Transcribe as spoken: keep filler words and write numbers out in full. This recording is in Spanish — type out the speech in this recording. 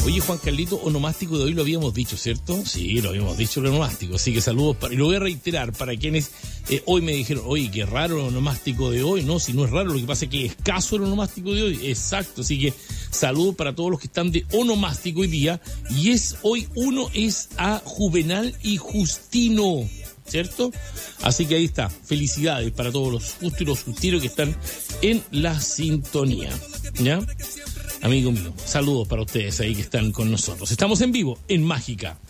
Oye, Juan Carlito, onomástico de hoy lo habíamos dicho, ¿cierto? Sí, lo habíamos dicho, el onomástico. Así que saludos, para, y lo voy a reiterar para quienes eh, hoy me dijeron, oye, qué raro el onomástico de hoy. No, si no es raro, lo que pasa es que es escaso el onomástico de hoy. Exacto, así que saludos para todos los que están de onomástico hoy día. Y es hoy uno es a Juvenal y Justino, ¿cierto? Así que ahí está, felicidades para todos los justos y los justinos que están en la sintonía, ¿ya? Amigo mío, saludos para ustedes ahí que están con nosotros. Estamos en vivo en Mágica